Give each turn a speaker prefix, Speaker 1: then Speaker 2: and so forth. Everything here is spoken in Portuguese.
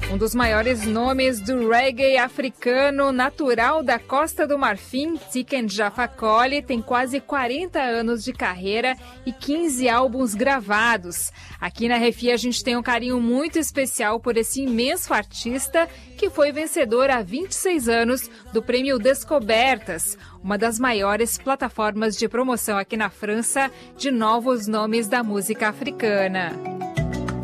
Speaker 1: Um dos maiores nomes do reggae africano, natural da Costa do Marfim, Tiken Jah Fakoly, tem quase 40 anos de carreira e 15 álbuns gravados. Aqui na Refi a gente tem um carinho muito especial por esse imenso artista que foi vencedor há 26 anos do Prêmio Descobertas, uma das maiores plataformas de promoção aqui na França de novos nomes da música africana.